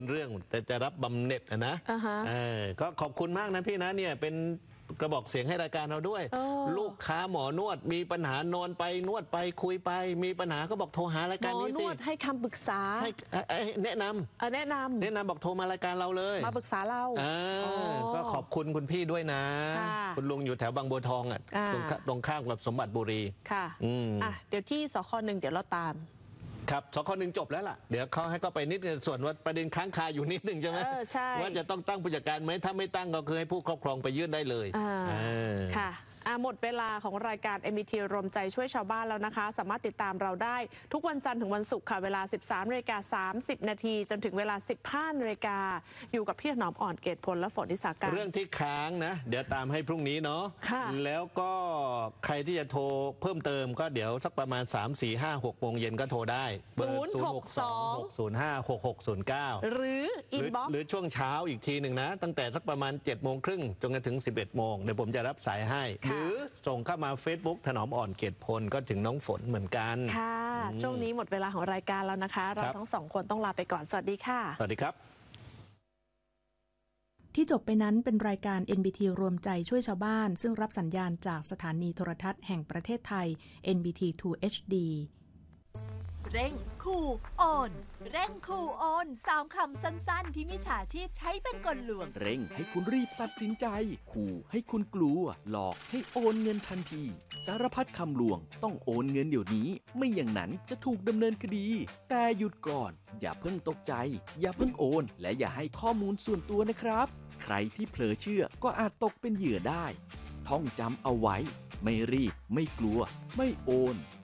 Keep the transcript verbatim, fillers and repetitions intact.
เรื่องแต่จะรับบำเหน็จนะ uh-huh. เออก็ขอบคุณมากนะพี่นะเนี่ยเป็นกระบอกเสียงให้รายการเราด้วย oh. ลูกค้าหมอนวดมีปัญหานอนไปนวดไปคุยไปมีปัญหาก็บอกโทรหารายการนี้สิหมอนวดให้คำปรึกษาให้แนะนำแนะนำแนะนำบอกโทรมารายการเราเลยมาปรึกษาเราก็ขอบคุณคุณพี่ด้วยนะคุณลุงอยู่แถวบางบัวทองอ่ะตรงข้ามกับสมบัติบุรีค่ะอ่ะเดี๋ยวที่สค.หนึ่งเดี๋ยวเราตามครับสค.หนึ่งจบแล้วล่ะเดี๋ยวเขาให้ก็ไปนิดนึงส่วนว่าประเด็นค้างคาอยู่นิดนึงใช่ไหมว่าจะต้องตั้งผู้จัดการไหมถ้าไม่ตั้งก็คือให้ผู้ครอบครองไปยื่นได้เลยค่ะหมดเวลาของรายการ เอ็ม บี ที รวมใจช่วยชาวบ้านแล้วนะคะสามารถติดตามเราได้ทุกวันจันทร์ถึงวันศุกร์ค่ะเวลา สิบสามนาฬิกาสามสิบนาทีจนถึงเวลา สิบห้านาฬิกาอยู่กับพี่ถนอมอ่อนเกตพลและฝนนิสาการเรื่องที่ค้างนะเดี๋ยวตามให้พรุ่งนี้เนาะแล้วก็ใครที่จะโทรเพิ่มเติมก็เดี๋ยวสักประมาณ สาม สี่ ห้า หก โมงเย็นก็โทรได้เบอร์ ศูนย์ หก สอง หก ศูนย์ ห้า หก หก ศูนย์ เก้าหรืออินบ็อกซ์หรือช่วงเช้าอีกทีหนึ่งนะตั้งแต่สักประมาณ เจ็ดโมงครึ่งจนถึง สิบเอ็ดโมงเดี๋ยวผมจะรับสายให้หรือส่งเข้ามา Facebook ถนอมอ่อนเกตพลก็ถึงน้องฝนเหมือนกันค่ะช่วงนี้หมดเวลาของรายการแล้วนะคะเราทั้งสองคนต้องลาไปก่อนสวัสดีค่ะสวัสดีครับที่จบไปนั้นเป็นรายการ เอ็น บี ที รวมใจช่วยชาวบ้านซึ่งรับสัญญาณจากสถานีโทรทัศน์แห่งประเทศไทย เอ็น บี ที ทู เอช ดีเร่งคูโอนเร่งคูโอนสามคำสั้นๆที่มิจฉาชีพใช้เป็นกลลวงเร่งให้คุณรีบตัดสินใจขู่ให้คุณกลัวหลอกให้โอนเงินทันทีสารพัดคำลวงต้องโอนเงินเดี๋ยวนี้ไม่อย่างนั้นจะถูกดำเนินคดีแต่หยุดก่อนอย่าเพิ่งตกใจอย่าเพิ่งโอนและอย่าให้ข้อมูลส่วนตัวนะครับใครที่เผลอเชื่อก็อาจตกเป็นเหยื่อได้ท่องจำเอาไว้ไม่รีบไม่กลัวไม่โอน